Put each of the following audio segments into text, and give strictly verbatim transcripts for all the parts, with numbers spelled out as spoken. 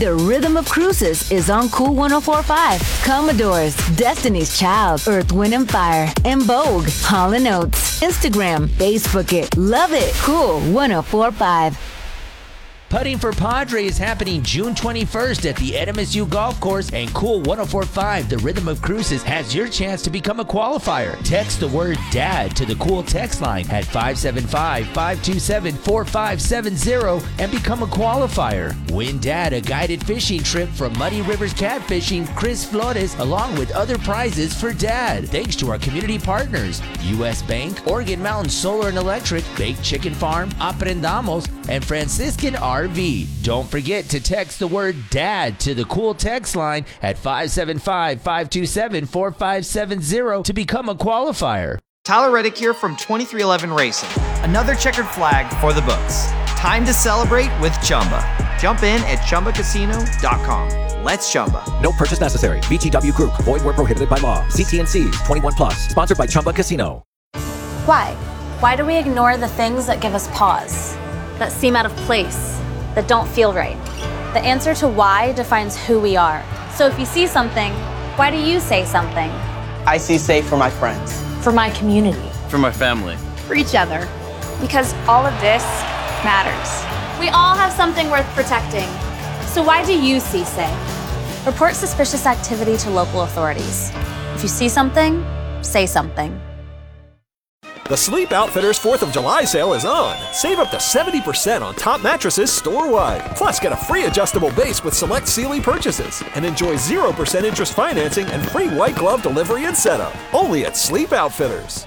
The Rhythm of Cruises is on Cool one oh four point five. Commodores, Destiny's Child, Earth, Wind and Fire, and Vogue, Hall and Oates. Instagram, Facebook it, love it. Cool one oh four point five. Putting for Padre is happening June twenty-first at the N M S U Golf Course, and Cool one oh four point five, The Rhythm of Cruises, has your chance to become a qualifier. Text the word DAD to the Cool text line at five seven five, five two seven, four five seven zero and become a qualifier. Win DAD a guided fishing trip from Muddy Rivers Catfishing, Chris Flores, along with other prizes for DAD. Thanks to our community partners, U S Bank, Oregon Mountain Solar and Electric, Baked Chicken Farm, Aprendamos, and Franciscan R V. Don't forget to text the word DAD to the Cool text line at five seven five, five two seven, four five seven zero to become a qualifier. Tyler Reddick here from twenty-three eleven Racing. Another checkered flag for the books. Time to celebrate with Chumba. Jump in at Chumba Casino dot com. Let's Chumba. No purchase necessary. V G W Group. Void where prohibited by law. See T N Cs. twenty-one plus. Sponsored by Chumba Casino. Why? Why do we ignore the things that give us pause? That seem out of place? That don't feel right? The answer to why defines who we are. So if you see something, why do you say something? I see safe for my friends. For my community. For my family. For each other. Because all of this matters. We all have something worth protecting. So why do you see safe? Report suspicious activity to local authorities. If you see something, say something. The Sleep Outfitters fourth of July sale is on. Save up to seventy percent on top mattresses store-wide. Plus, get a free adjustable base with select Sealy purchases. And enjoy zero percent interest financing and free white glove delivery and setup. Only at Sleep Outfitters.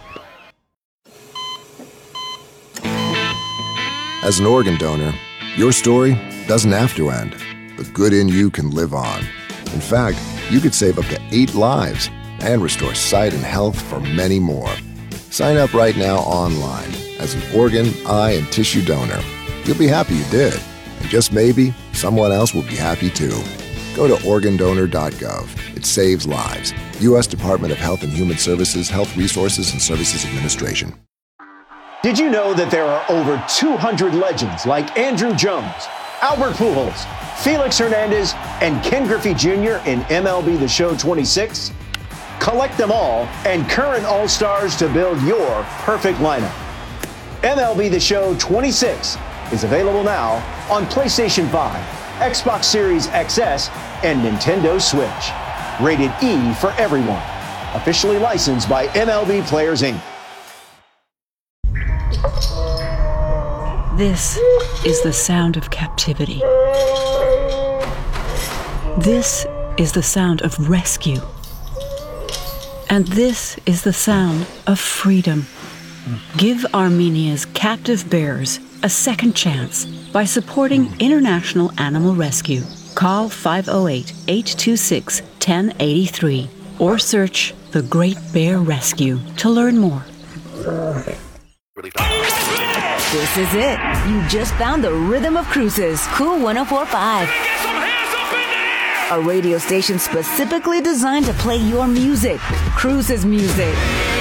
As an organ donor, your story doesn't have to end. The good in you can live on. In fact, you could save up to eight lives and restore sight and health for many more. Sign up right now online as an organ, eye, and tissue donor. You'll be happy you did. And just maybe, someone else will be happy too. Go to organ donor dot gov. It saves lives. U S Department of Health and Human Services, Health Resources and Services Administration. Did you know that there are over two hundred legends like Andrew Jones, Albert Pujols, Felix Hernandez, and Ken Griffey Junior in M L B The Show twenty-six? Collect them all and current All-Stars to build your perfect lineup. M L B The Show twenty-six is available now on PlayStation five, Xbox Series X S, and Nintendo Switch. Rated E for everyone. Officially licensed by M L B Players, Incorporated. This is the sound of captivity. This is the sound of rescue. And this is the sound of freedom. Give Armenia's captive bears a second chance by supporting International Animal Rescue. Call five oh eight, eight two six, one oh eight three or search The Great Bear Rescue to learn more. This is it. You just found the Rhythm of Cruises, Cool one oh four point five. A radio station specifically designed to play your music, Cruises music.